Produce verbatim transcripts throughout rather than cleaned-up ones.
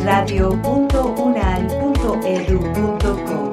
radio punto unal punto edu punto co.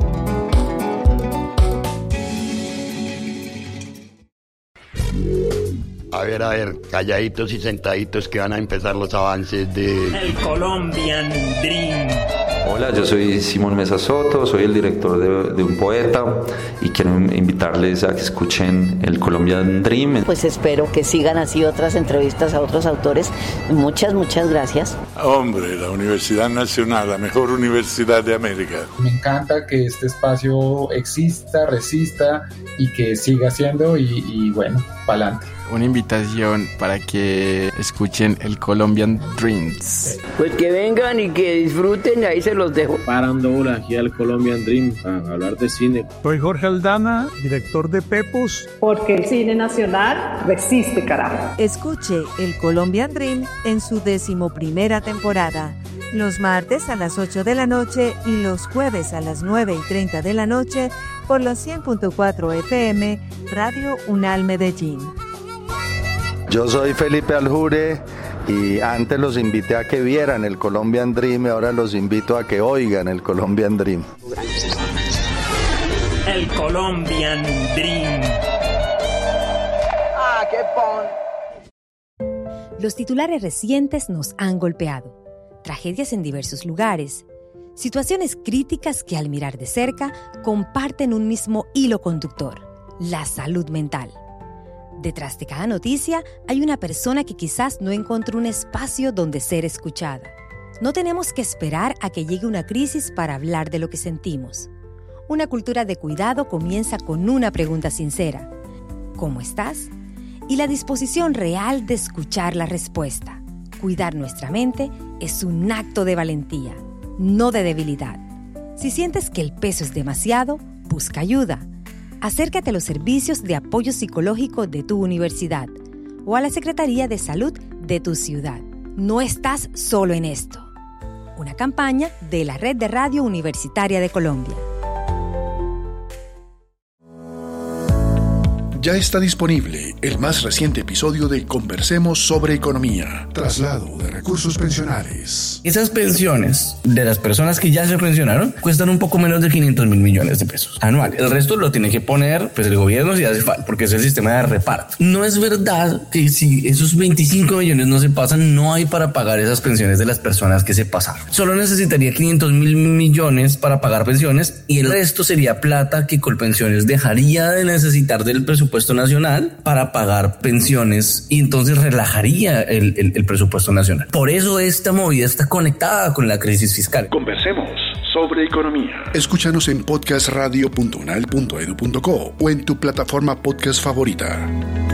A ver, a ver, calladitos y sentaditos que van a empezar los avances de... El Colombian Dream. Hola, yo soy Simón Mesa Soto, soy el director de, de Un Poeta y quiero invitarles a que escuchen el Colombian Dream. Pues espero que sigan así otras entrevistas a otros autores. Muchas, muchas gracias. Hombre, la Universidad Nacional, la mejor universidad de América. Me encanta que este espacio exista, resista y que siga siendo y, y bueno, para adelante. Una invitación para que escuchen el Colombian Dreams. Pues que vengan y que disfruten, ahí se los dejo. Parando bola aquí al Colombian Dream a hablar de cine. Soy Jorge Aldana, director de Pepos. Porque el cine nacional resiste, carajo. Escuche el Colombian Dream en su decimoprimera temporada. Los martes a las ocho de la noche y los jueves a las nueve y treinta de la noche por los cien punto cuatro F M Radio Unal Medellín. Yo soy Felipe Aljure y antes los invité a que vieran el Colombian Dream y ahora los invito a que oigan el Colombian Dream. El Colombian Dream. ¡Ah, qué pon! Los titulares recientes nos han golpeado. Tragedias en diversos lugares. Situaciones críticas que al mirar de cerca comparten un mismo hilo conductor: la salud mental. Detrás de cada noticia hay una persona que quizás no encontró un espacio donde ser escuchada. No tenemos que esperar a que llegue una crisis para hablar de lo que sentimos. Una cultura de cuidado comienza con una pregunta sincera: ¿cómo estás? Y la disposición real de escuchar la respuesta. Cuidar nuestra mente es un acto de valentía, no de debilidad. Si sientes que el peso es demasiado, busca ayuda. Acércate a los servicios de apoyo psicológico de tu universidad o a la Secretaría de Salud de tu ciudad. No estás solo en esto. Una campaña de la Red de Radio Universitaria de Colombia. Ya está disponible el más reciente episodio de Conversemos sobre Economía, traslado de recursos pensionales. Esas pensiones de las personas que ya se pensionaron cuestan un poco menos de quinientos mil millones de pesos anuales. El resto lo tiene que poner pues el gobierno si hace falta, porque es el sistema de reparto. No es verdad que si esos veinticinco millones no se pasan, no hay para pagar esas pensiones de las personas que se pasaron. Solo necesitaría quinientos mil millones para pagar pensiones y el resto sería plata que Colpensiones dejaría de necesitar del presupuesto nacional para pagar pensiones y entonces relajaría el, el, el presupuesto nacional. Por eso esta movida está conectada con la crisis fiscal. Conversemos sobre economía. Escúchanos en podcast radio punto unal punto edu punto co o en tu plataforma podcast favorita.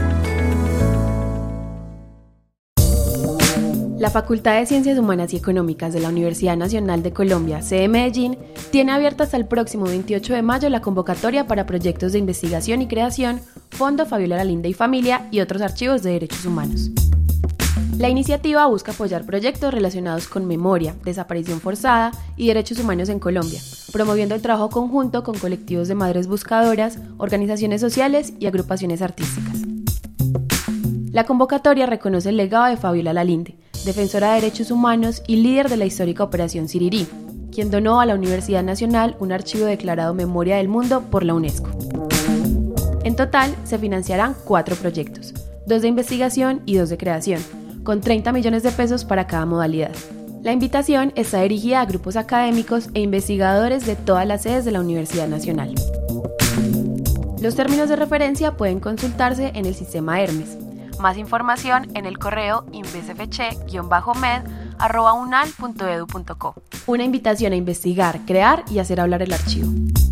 La Facultad de Ciencias Humanas y Económicas de la Universidad Nacional de Colombia, sede Medellín, tiene abierta hasta el próximo veintiocho de mayo la convocatoria para proyectos de investigación y creación, Fondo Fabiola Lalinde y Familia y otros archivos de derechos humanos. La iniciativa busca apoyar proyectos relacionados con memoria, desaparición forzada y derechos humanos en Colombia, promoviendo el trabajo conjunto con colectivos de madres buscadoras, organizaciones sociales y agrupaciones artísticas. La convocatoria reconoce el legado de Fabiola Lalinde, defensora de derechos humanos y líder de la histórica Operación Sirirí, quien donó a la Universidad Nacional un archivo declarado Memoria del Mundo por la UNESCO. En total, se financiarán cuatro proyectos, dos de investigación y dos de creación, con treinta millones de pesos para cada modalidad. La invitación está dirigida a grupos académicos e investigadores de todas las sedes de la Universidad Nacional. Los términos de referencia pueden consultarse en el sistema Hermes. Más información en el correo invesfche guión med arroba unal punto edu punto co. Una invitación a investigar, crear y hacer hablar el archivo.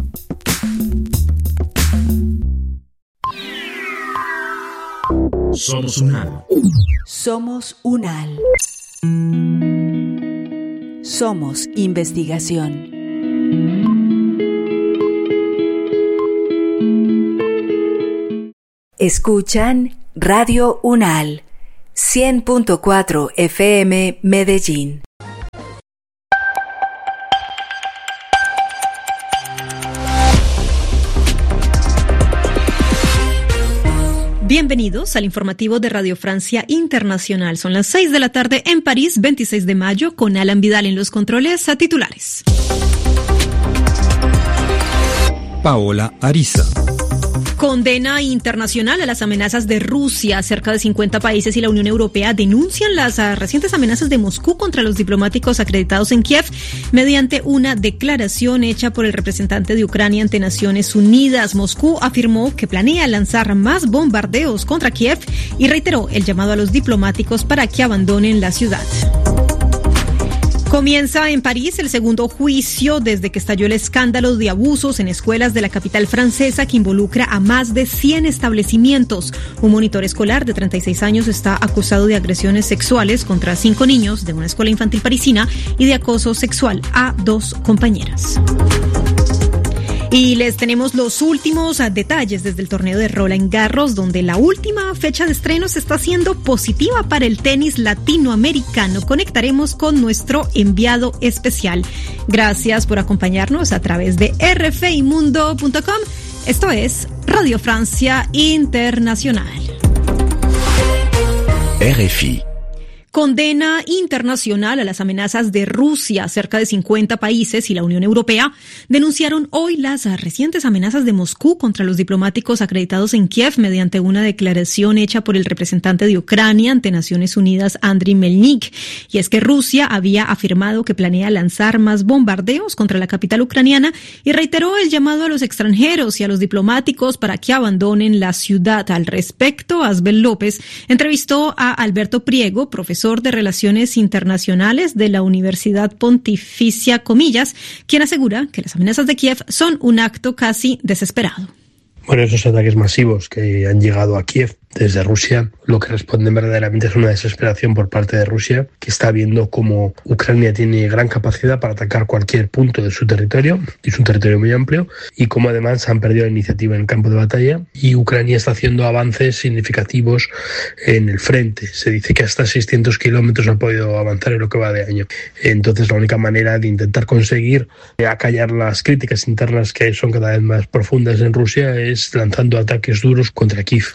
Somos Unal. Somos Unal. Somos investigación. Escuchan Radio Unal, cien punto cuatro F M Medellín. Bienvenidos. Bienvenidos al informativo de Radio Francia Internacional. Son las seis de la tarde en París, veintiséis de mayo, con Alan Vidal en los controles a titulares. Paola Ariza. Condena internacional a las amenazas de Rusia. Cerca de cincuenta países y la Unión Europea denuncian las recientes amenazas de Moscú contra los diplomáticos acreditados en Kiev mediante una declaración hecha por el representante de Ucrania ante Naciones Unidas. Moscú afirmó que planea lanzar más bombardeos contra Kiev y reiteró el llamado a los diplomáticos para que abandonen la ciudad. Comienza en París el segundo juicio desde que estalló el escándalo de abusos en escuelas de la capital francesa que involucra a más de cien establecimientos. Un monitor escolar de treinta y seis años está acusado de agresiones sexuales contra cinco niños de una escuela infantil parisina y de acoso sexual a dos compañeras. Y les tenemos los últimos detalles desde el torneo de Roland Garros, donde la última fecha de estrenos está siendo positiva para el tenis latinoamericano. Conectaremos con nuestro enviado especial. Gracias por acompañarnos a través de r f i mundo punto com. Esto es Radio Francia Internacional. R F I. Condena internacional a las amenazas de Rusia. Cerca de cincuenta países y la Unión Europea denunciaron hoy las recientes amenazas de Moscú contra los diplomáticos acreditados en Kiev mediante una declaración hecha por el representante de Ucrania ante Naciones Unidas, Andriy Melnik. Y es que Rusia había afirmado que planea lanzar más bombardeos contra la capital ucraniana y reiteró el llamado a los extranjeros y a los diplomáticos para que abandonen la ciudad. Al respecto, Asbel López entrevistó a Alberto Priego, profesor de Relaciones Internacionales de la Universidad Pontificia Comillas, quien asegura que las amenazas de Kiev son un acto casi desesperado. Bueno, esos ataques masivos que han llegado a Kiev desde Rusia, lo que responden verdaderamente es una desesperación por parte de Rusia, que está viendo cómo Ucrania tiene gran capacidad para atacar cualquier punto de su territorio, y es un territorio muy amplio, y cómo además han perdido la iniciativa en el campo de batalla, y Ucrania está haciendo avances significativos en el frente. Se dice que hasta seiscientos kilómetros ha podido avanzar en lo que va de año. Entonces la única manera de intentar conseguir acallar las críticas internas que son cada vez más profundas en Rusia es lanzando ataques duros contra Kiev.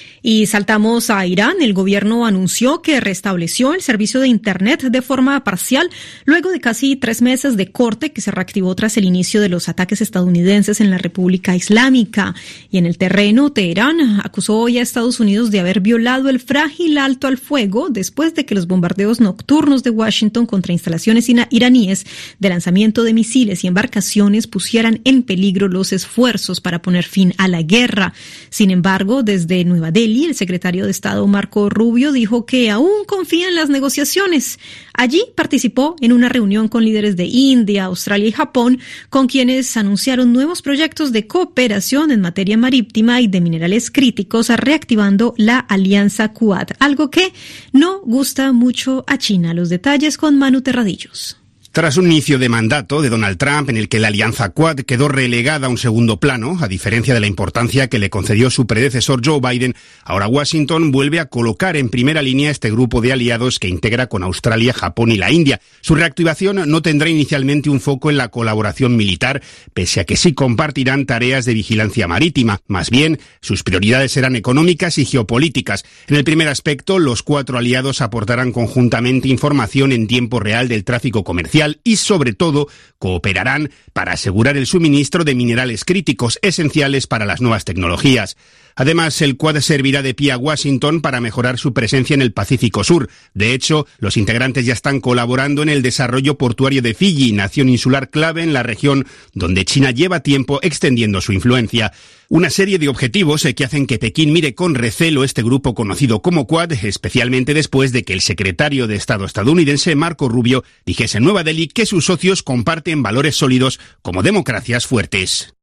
Y saltamos a Irán. El gobierno anunció que restableció el servicio de Internet de forma parcial luego de casi tres meses de corte que se reactivó tras el inicio de los ataques estadounidenses en la República Islámica. Y en el terreno, Teherán acusó hoy a Estados Unidos de haber violado el frágil alto al fuego después de que los bombardeos nocturnos de Washington contra instalaciones iraníes de lanzamiento de misiles y embarcaciones pusieran en peligro los esfuerzos para poner fin a la guerra. Sin embargo, desde Nueva Delhi, el secretario de Estado Marco Rubio dijo que aún confía en las negociaciones. Allí participó en una reunión con líderes de India, Australia y Japón, con quienes anunciaron nuevos proyectos de cooperación en materia marítima y de minerales críticos, reactivando la alianza Quad, algo que no gusta mucho a China. Los detalles con Manu Terradillos. Tras un inicio de mandato de Donald Trump en el que la alianza Quad quedó relegada a un segundo plano, a diferencia de la importancia que le concedió su predecesor Joe Biden, ahora Washington vuelve a colocar en primera línea este grupo de aliados que integra con Australia, Japón y la India. Su reactivación no tendrá inicialmente un foco en la colaboración militar, pese a que sí compartirán tareas de vigilancia marítima. Más bien, sus prioridades serán económicas y geopolíticas. En el primer aspecto, los cuatro aliados aportarán conjuntamente información en tiempo real del tráfico comercial y, sobre todo, cooperarán para asegurar el suministro de minerales críticos esenciales para las nuevas tecnologías. Además, el Quad servirá de pie a Washington para mejorar su presencia en el Pacífico Sur. De hecho, los integrantes ya están colaborando en el desarrollo portuario de Fiji, nación insular clave en la región, donde China lleva tiempo extendiendo su influencia. Una serie de objetivos que hacen que Pekín mire con recelo este grupo conocido como Quad, especialmente después de que el secretario de Estado estadounidense, Marco Rubio, dijese en Nueva Delhi que sus socios comparten valores sólidos como democracias fuertes.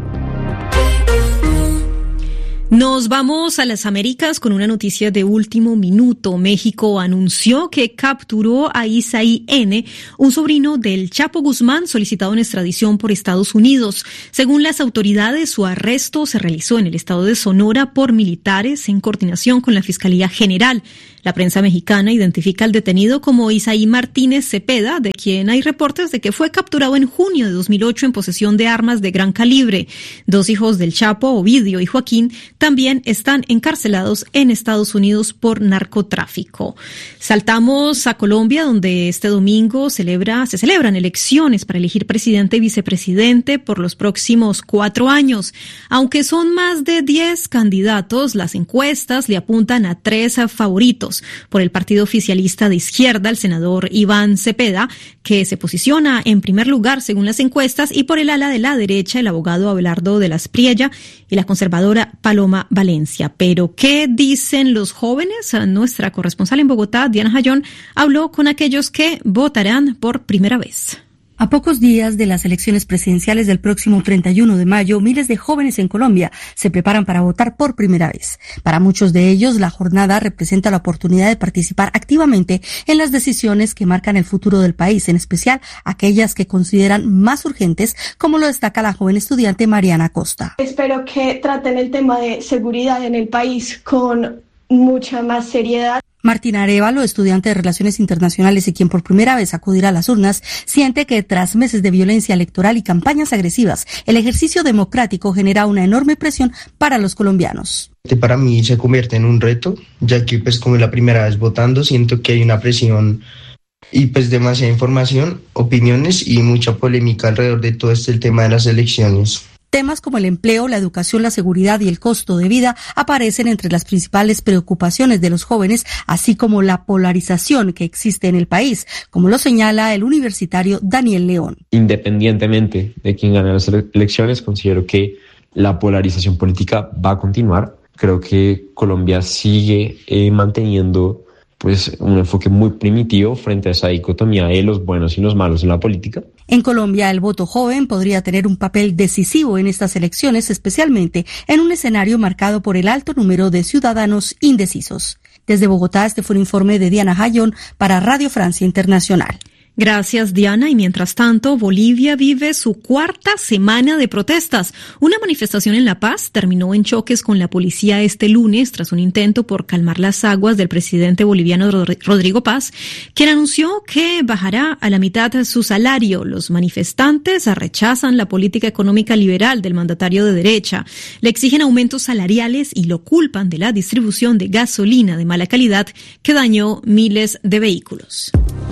Nos vamos a las Américas con una noticia de último minuto. México anunció que capturó a Isaí N., un sobrino del Chapo Guzmán solicitado en extradición por Estados Unidos. Según las autoridades, su arresto se realizó en el estado de Sonora por militares en coordinación con la Fiscalía General. La prensa mexicana identifica al detenido como Isaí Martínez Cepeda, de quien hay reportes de que fue capturado en junio de dos mil ocho en posesión de armas de gran calibre. Dos hijos del Chapo, Ovidio y Joaquín, también están encarcelados en Estados Unidos por narcotráfico. Saltamos a Colombia, donde este domingo celebra, se celebran elecciones para elegir presidente y vicepresidente por los próximos cuatro años. Aunque son más de diez candidatos, las encuestas le apuntan a tres favoritos. Por el partido oficialista de izquierda, el senador Iván Cepeda, que se posiciona en primer lugar según las encuestas, y por el ala de la derecha, el abogado Abelardo de las Priella y la conservadora Paloma Valencia. Pero, ¿qué dicen los jóvenes? Nuestra corresponsal en Bogotá, Diana Jayón, habló con aquellos que votarán por primera vez. A pocos días de las elecciones presidenciales del próximo treinta y uno de mayo, miles de jóvenes en Colombia se preparan para votar por primera vez. Para muchos de ellos, la jornada representa la oportunidad de participar activamente en las decisiones que marcan el futuro del país, en especial aquellas que consideran más urgentes, como lo destaca la joven estudiante Mariana Costa. Espero que traten el tema de seguridad en el país con mucha más seriedad. Martín Arévalo, estudiante de Relaciones Internacionales y quien por primera vez acudirá a las urnas, siente que tras meses de violencia electoral y campañas agresivas, el ejercicio democrático genera una enorme presión para los colombianos. Para mí se convierte en un reto, ya que pues como es la primera vez votando, siento que hay una presión y pues demasiada información, opiniones y mucha polémica alrededor de todo este el tema de las elecciones. Temas como el empleo, la educación, la seguridad y el costo de vida aparecen entre las principales preocupaciones de los jóvenes, así como la polarización que existe en el país, como lo señala el universitario Daniel León. Independientemente de quién gane las elecciones, considero que la polarización política va a continuar. Creo que Colombia sigue eh, manteniendo pues un enfoque muy primitivo frente a esa dicotomía de los buenos y los malos en la política. En Colombia, el voto joven podría tener un papel decisivo en estas elecciones, especialmente en un escenario marcado por el alto número de ciudadanos indecisos. Desde Bogotá, este fue un informe de Diana Jayón para Radio Francia Internacional. Gracias, Diana. Y mientras tanto, Bolivia vive su cuarta semana de protestas. Una manifestación en La Paz terminó en choques con la policía este lunes tras un intento por calmar las aguas del presidente boliviano Rodrigo Paz, quien anunció que bajará a la mitad su salario. Los manifestantes rechazan la política económica liberal del mandatario de derecha, le exigen aumentos salariales y lo culpan de la distribución de gasolina de mala calidad que dañó miles de vehículos.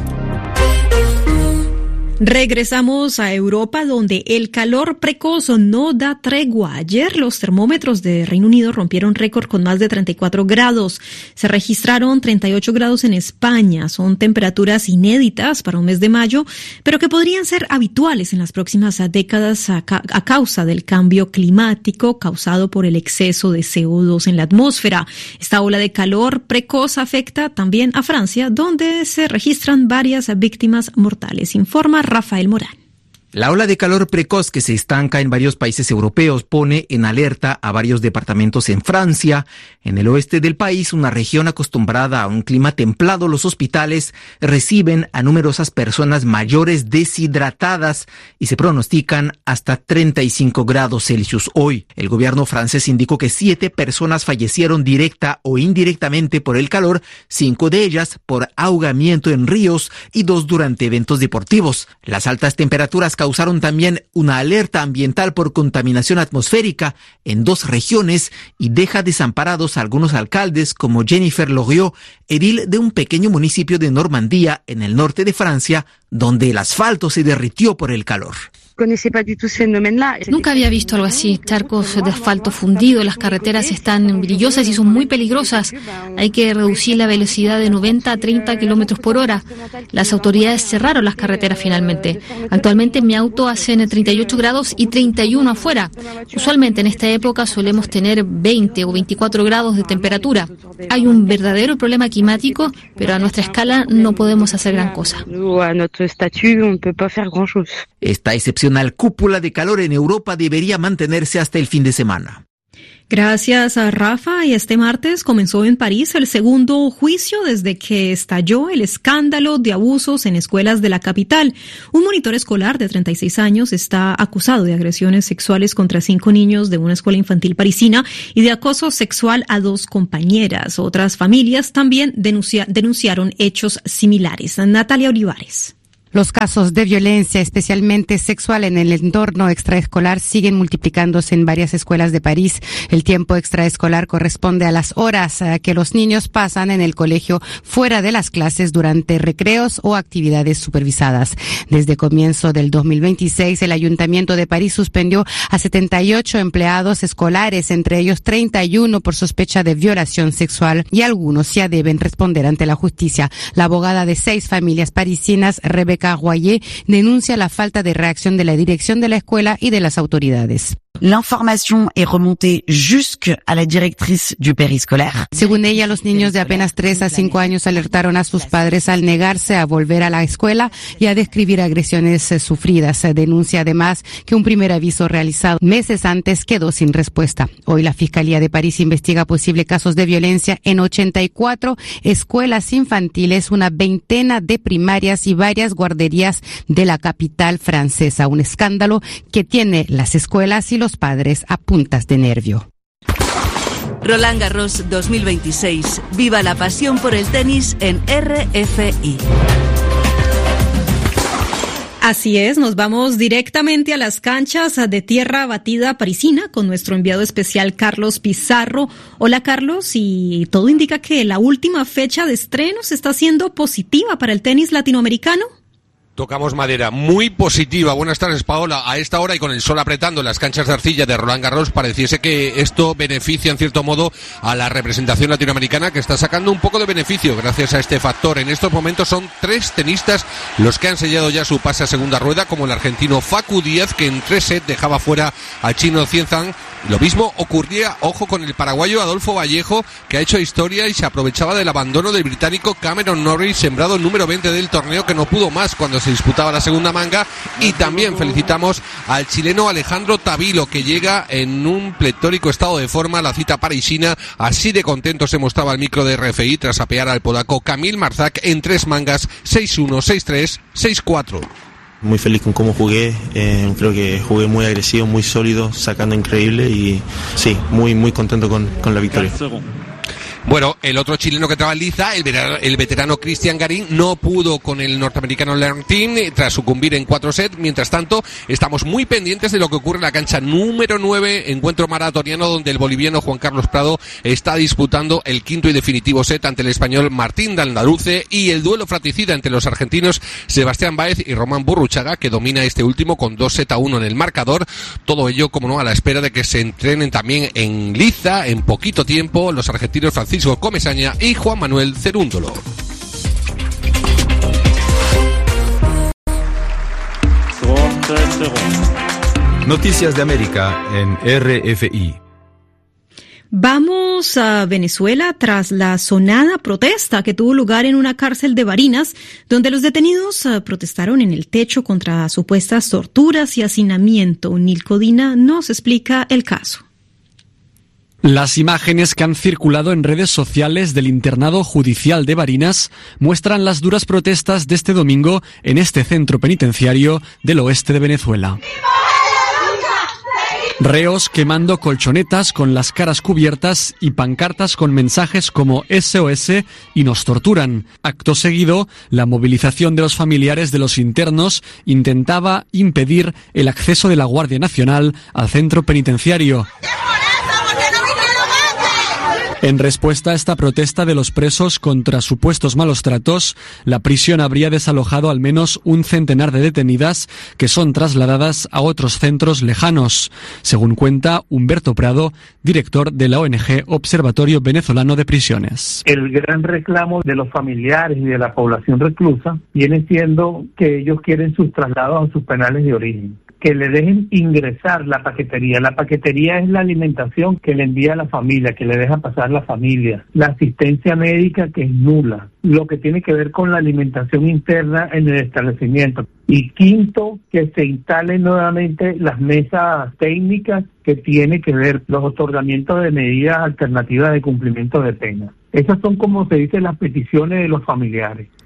Regresamos a Europa, donde el calor precoz no da tregua. Ayer los termómetros de Reino Unido rompieron récord con más de treinta y cuatro grados. Se registraron treinta y ocho grados en España. Son temperaturas inéditas para un mes de mayo, pero que podrían ser habituales en las próximas décadas a, ca- a causa del cambio climático causado por el exceso de C O dos en la atmósfera. Esta ola de calor precoz afecta también a Francia, donde se registran varias víctimas mortales. Informa Rafael Morán. La ola de calor precoz que se estanca en varios países europeos pone en alerta a varios departamentos en Francia. En el oeste del país, una región acostumbrada a un clima templado, los hospitales reciben a numerosas personas mayores deshidratadas y se pronostican hasta treinta y cinco grados Celsius hoy. El gobierno francés indicó que siete personas fallecieron directa o indirectamente por el calor, cinco de ellas por ahogamiento en ríos y dos durante eventos deportivos. Las altas temperaturas causaron también una alerta ambiental por contaminación atmosférica en dos regiones y deja desamparados a algunos alcaldes como Jennifer Loriot, edil de un pequeño municipio de Normandía en el norte de Francia, donde el asfalto se derritió por el calor. Nunca había visto algo así, charcos de asfalto fundido, las carreteras están brillosas y son muy peligrosas. Hay que reducir la velocidad de noventa a treinta kilómetros por hora. Las autoridades cerraron las carreteras finalmente. Actualmente en mi auto hacen treinta y ocho grados y treinta y uno afuera. Usualmente en esta época solemos tener veinte o veinticuatro grados de temperatura. Hay un verdadero problema climático, pero a nuestra escala no podemos hacer gran cosa. Esta excepcional cúpula de calor en Europa debería mantenerse hasta el fin de semana. Gracias a Rafa. Y este martes comenzó en París el segundo juicio desde que estalló el escándalo de abusos en escuelas de la capital. Un monitor escolar de treinta y seis años está acusado de agresiones sexuales contra cinco niños de una escuela infantil parisina y de acoso sexual a dos compañeras. Otras familias también denuncia, denunciaron hechos similares. Natalia Olivares. Los casos de violencia, especialmente sexual en el entorno extraescolar, siguen multiplicándose en varias escuelas de París. El tiempo extraescolar corresponde a las horas que los niños pasan en el colegio fuera de las clases durante recreos o actividades supervisadas. Desde comienzo del dos mil veintiséis, el Ayuntamiento de París suspendió a setenta y ocho empleados escolares, entre ellos treinta y uno por sospecha de violación sexual, y algunos ya deben responder ante la justicia. La abogada de seis familias parisinas, Rebecca Royer, denuncia la falta de reacción de la dirección de la escuela y de las autoridades. L'information est remontée jusque à la directrice du périscolaire. Según ella, los niños de apenas tres a cinco años alertaron a sus padres al negarse a volver a la escuela y a describir agresiones sufridas. Denuncia además que un primer aviso realizado meses antes quedó sin respuesta. Hoy la Fiscalía de París investiga posibles casos de violencia en ochenta y cuatro escuelas infantiles, una veintena de primarias y varias guarderías de la capital francesa. Un escándalo que tiene las escuelas y los padres a puntas de nervio. Roland Garros dos mil veintiséis. Viva la pasión por el tenis en R F I. Así es, nos vamos directamente a las canchas de tierra batida parisina con nuestro enviado especial Carlos Pizarro. Hola Carlos, y todo indica que la última fecha de estrenos está siendo positiva para el tenis latinoamericano. Tocamos madera, muy positiva. Buenas tardes, Paola. A esta hora y con el sol apretando en las canchas de arcilla de Roland Garros, pareciese que esto beneficia en cierto modo a la representación latinoamericana, que está sacando un poco de beneficio gracias a este factor. En estos momentos son tres tenistas los que han sellado ya su pase a segunda rueda, como el argentino Facu Díaz, que en tres sets dejaba fuera al chino Xianzhang. Lo mismo ocurría, ojo, con el paraguayo Adolfo Vallejo, que ha hecho historia y se aprovechaba del abandono del británico Cameron Norrie, sembrado número veinte del torneo, que no pudo más cuando se disputaba la segunda manga. Y también felicitamos al chileno Alejandro Tavilo, que llega en un pletórico estado de forma a la cita parisina. Así de contento se mostraba el micro de R F I tras apear al polaco Kamil Marzak en tres mangas, seis uno, seis tres, seis cuatro. Muy feliz con cómo jugué, eh, creo que jugué muy agresivo, muy sólido, sacando increíble y sí, muy muy contento con, con la victoria. Bueno, el otro chileno que trabaja, el veterano, el veterano Cristian Garín, no pudo con el norteamericano Learn Team tras sucumbir en cuatro sets. Mientras tanto, estamos muy pendientes de lo que ocurre en la cancha número nueve, encuentro maratoniano, donde el boliviano Juan Carlos Prado está disputando el quinto y definitivo set ante el español Martín Daldaluce, y el duelo fratricida entre los argentinos Sebastián Báez y Román Burruchaga, que domina este último con dos sets a uno en el marcador. Todo ello, como no, a la espera de que se entrenen también en liza en poquito tiempo los argentinos Francisco Comesaña y Juan Manuel Cerúndolo. Noticias de América en R F I. Vamos a Venezuela tras la sonada protesta que tuvo lugar en una cárcel de Barinas, donde los detenidos protestaron en el techo contra supuestas torturas y hacinamiento. Nilco Dina nos explica el caso. Las imágenes que han circulado en redes sociales del internado judicial de Barinas muestran las duras protestas de este domingo en este centro penitenciario del oeste de Venezuela. Reos quemando colchonetas con las caras cubiertas y pancartas con mensajes como S O S y nos torturan. Acto seguido, la movilización de los familiares de los internos intentaba impedir el acceso de la Guardia Nacional al centro penitenciario. En respuesta a esta protesta de los presos contra supuestos malos tratos, la prisión habría desalojado al menos un centenar de detenidas que son trasladadas a otros centros lejanos, según cuenta Humberto Prado, director de la O N G Observatorio Venezolano de Prisiones. El gran reclamo de los familiares y de la población reclusa viene siendo que ellos quieren sus traslados a sus penales de origen, que le dejen ingresar la paquetería. La paquetería es la alimentación que le envía a la familia, que le deja pasar la familia. La asistencia médica, que es nula. Lo que tiene que ver con la alimentación interna en el establecimiento. Y quinto, que se instalen nuevamente las mesas técnicas que tiene que ver los otorgamientos de medidas alternativas de cumplimiento de pena. Esas son, como se dice, las peticiones de los familiares.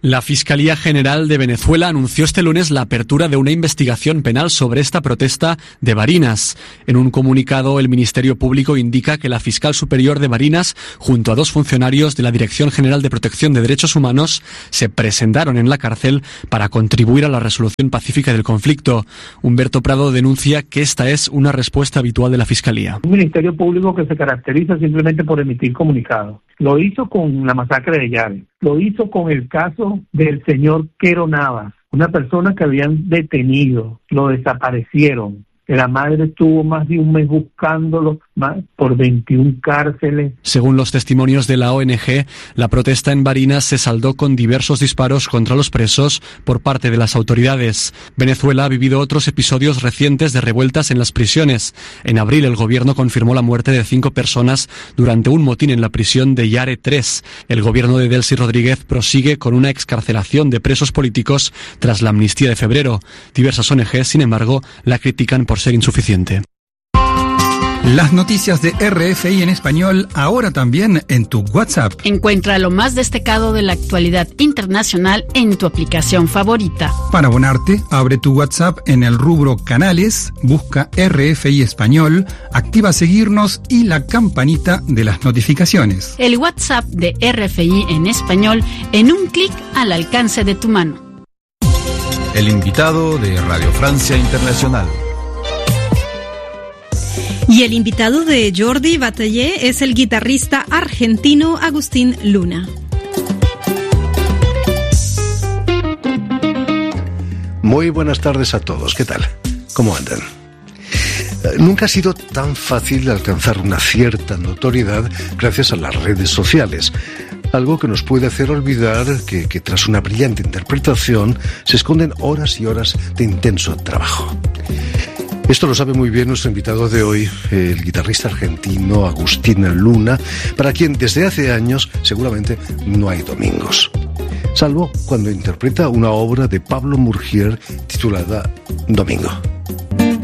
La Fiscalía General de Venezuela anunció este lunes la apertura de una investigación penal sobre esta protesta de Barinas. En un comunicado, el Ministerio Público indica que la fiscal superior de Barinas, junto a dos funcionarios de la Dirección General de Protección de Derechos Humanos, se presentaron en la cárcel para contribuir a la resolución pacífica del conflicto. Humberto Prado denuncia que esta es una respuesta habitual de la Fiscalía. Un Ministerio Público que se caracteriza simplemente por emitir comunicados. Lo hizo con la masacre de Yare, lo hizo con el caso del señor Quero Navas, una persona que habían detenido, lo desaparecieron. La madre estuvo más de un mes buscándolo, más por veintiuna cárceles. Según los testimonios de la O N G, la protesta en Barinas se saldó con diversos disparos contra los presos por parte de las autoridades. Venezuela ha vivido otros episodios recientes de revueltas en las prisiones. En abril, el gobierno confirmó la muerte de cinco personas durante un motín en la prisión de Yare tres. El gobierno de Delcy Rodríguez prosigue con una excarcelación de presos políticos tras la amnistía de febrero. Diversas O N G, sin embargo, la critican por ser insuficiente. Las noticias de R F I en español ahora también en tu WhatsApp. Encuentra lo más destacado de la actualidad internacional en tu aplicación favorita. Para abonarte, abre tu WhatsApp en el rubro Canales, busca R F I español, activa seguirnos y la campanita de las notificaciones. El WhatsApp de R F I en español en un clic al alcance de tu mano. El invitado de Radio Francia Internacional. Y el invitado de Jordi Batallé es el guitarrista argentino Agustín Luna. Muy buenas tardes a todos. ¿Qué tal? ¿Cómo andan? Nunca ha sido tan fácil alcanzar una cierta notoriedad gracias a las redes sociales. Algo que nos puede hacer olvidar que, que tras una brillante interpretación se esconden horas y horas de intenso trabajo. Esto lo sabe muy bien nuestro invitado de hoy, el guitarrista argentino Agustín Luna, para quien desde hace años seguramente no hay domingos. Salvo cuando interpreta una obra de Pablo Murgier titulada Domingo.